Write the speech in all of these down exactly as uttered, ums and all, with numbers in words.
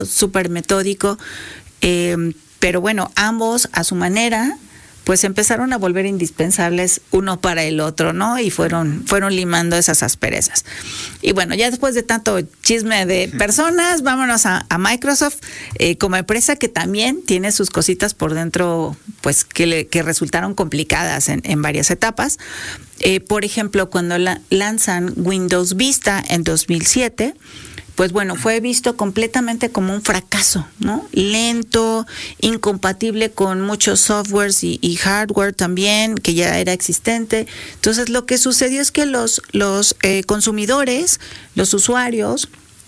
súper metódico, eh, pero bueno, ambos a su manera pues empezaron a volver indispensables uno para el otro, ¿no? Y fueron, fueron limando esas asperezas. Y bueno, ya después de tanto chisme de personas, vámonos a, a Microsoft, eh, como empresa que también tiene sus cositas por dentro, pues que, le, que resultaron complicadas en, en varias etapas. Eh, por ejemplo, cuando la, lanzan Windows Vista en dos mil siete, pues bueno, fue visto completamente como un fracaso, ¿no? Lento, incompatible con muchos softwares y, y hardware también, que ya era existente. Entonces, lo que sucedió es que los, los eh, consumidores, los usuarios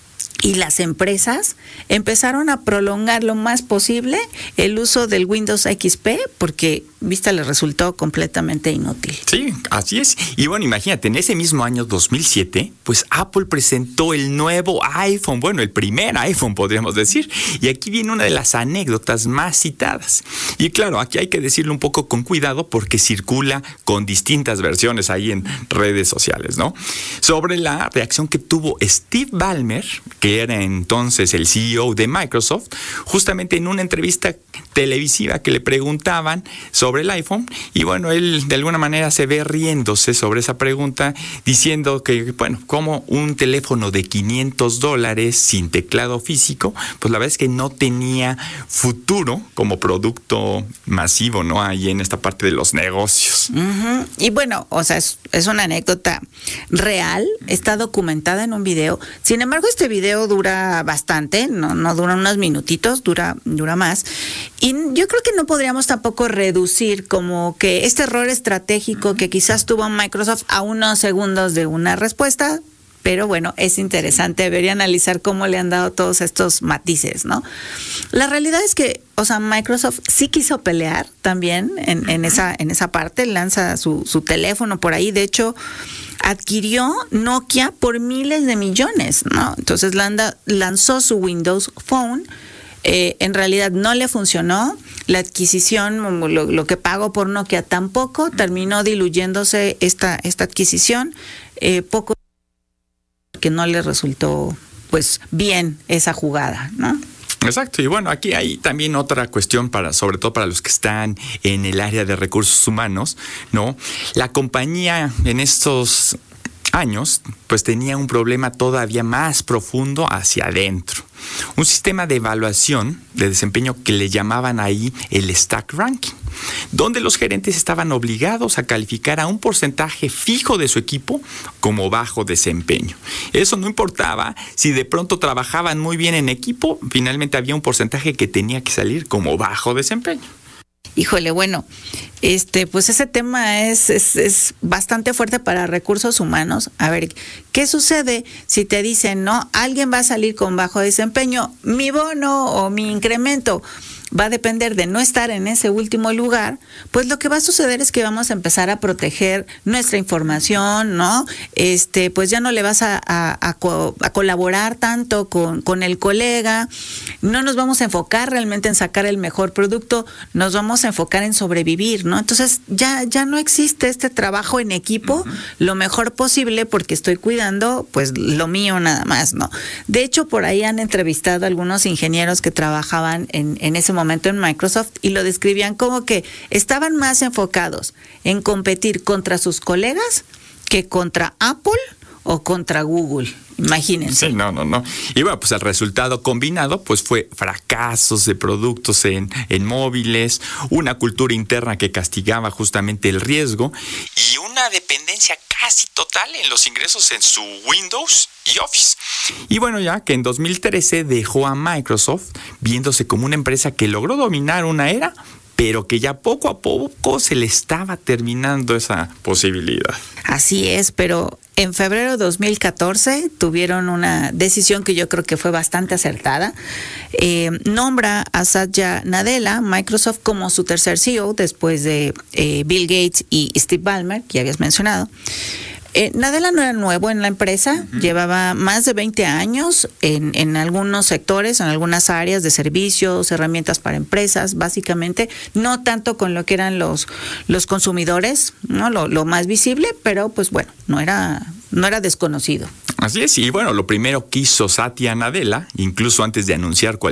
y las empresas empezaron a prolongar lo más posible el uso del Windows X P porque Vista les resultó completamente inútil. Sí, así es. Y bueno, imagínate, en ese mismo año dos mil siete, pues Apple presentó el nuevo iPhone, bueno, el primer iPhone podríamos decir. Y aquí viene una de las anécdotas más citadas. Y claro, aquí hay que decirlo un poco con cuidado porque circula con distintas versiones ahí en redes sociales, ¿no? Sobre la reacción que tuvo Steve Ballmer, que era entonces el C E O de Microsoft, justamente en una entrevista televisiva que le preguntaban sobre el iPhone, y bueno, él de alguna manera se ve riéndose sobre esa pregunta, diciendo que, bueno, como un teléfono de quinientos dólares sin teclado físico, pues la verdad es que no tenía futuro como producto masivo, ¿no? Ahí en esta parte de los negocios. Uh-huh. Y bueno, o sea, es, es una anécdota real, está documentada en un video. Sin embargo, este video dura bastante, no, no dura unos minutitos, dura, dura más. Y yo creo que no podríamos tampoco reducir como que este error estratégico que quizás tuvo Microsoft a unos segundos de una respuesta, pero bueno, es interesante, debería analizar cómo le han dado todos estos matices, ¿no? La realidad es que, o sea, Microsoft sí quiso pelear también en, en esa, en esa parte, lanza su, su teléfono por ahí, de hecho, adquirió Nokia por miles de millones, ¿no? Entonces landa, lanzó su Windows Phone. Eh, en realidad no le funcionó, la adquisición, lo, lo que pagó por Nokia tampoco, terminó diluyéndose esta, esta adquisición, eh, poco que no le resultó pues bien esa jugada, ¿no? Exacto, y bueno, aquí hay también otra cuestión para, sobre todo para los que están en el área de recursos humanos, ¿no? La compañía en estos años, pues tenía un problema todavía más profundo hacia adentro. Un sistema de evaluación de desempeño que le llamaban ahí el Stack Ranking, donde los gerentes estaban obligados a calificar a un porcentaje fijo de su equipo como bajo desempeño. Eso no importaba si de pronto trabajaban muy bien en equipo, finalmente había un porcentaje que tenía que salir como bajo desempeño. Híjole, bueno, este, pues ese tema es, es, es bastante fuerte para recursos humanos. A ver, ¿qué sucede si te dicen, no, alguien va a salir con bajo desempeño, mi bono o mi incremento va a depender de no estar en ese último lugar? Pues lo que va a suceder es que vamos a empezar a proteger nuestra información, ¿no? Este, pues ya no le vas a, a, a, co- a colaborar tanto con, con el colega, no nos vamos a enfocar realmente en sacar el mejor producto, nos vamos a enfocar en sobrevivir, ¿no? Entonces ya, ya no existe este trabajo en equipo, uh-huh, lo mejor posible porque estoy cuidando pues lo mío nada más, ¿no? De hecho, por ahí han entrevistado a algunos ingenieros que trabajaban en, en ese momento en Microsoft y lo describían como que estaban más enfocados en competir contra sus colegas que contra Apple o contra Google. Imagínense. Sí, no, no, no. Y bueno, pues el resultado combinado pues fue fracasos de productos en, en móviles, una cultura interna que castigaba justamente el riesgo y una dependencia casi total en los ingresos en su Windows y Office. Y bueno, ya que en dos mil trece dejó a Microsoft viéndose como una empresa que logró dominar una era, pero que ya poco a poco se le estaba terminando esa posibilidad. Así es, pero en febrero de dos mil catorce tuvieron una decisión que yo creo que fue bastante acertada. Eh, nombra a Satya Nadella, Microsoft, como su tercer C E O después de eh, Bill Gates y Steve Ballmer, que ya habías mencionado. Eh, Nadella no era nuevo en la empresa, uh-huh, llevaba más de veinte años en, en algunos sectores, en algunas áreas de servicios, herramientas para empresas, básicamente, no tanto con lo que eran los, los consumidores, ¿no? Lo, lo más visible, pero pues bueno, no era, no era desconocido. Así es, y bueno, lo primero que hizo Satya Nadella, incluso antes de anunciar cualquier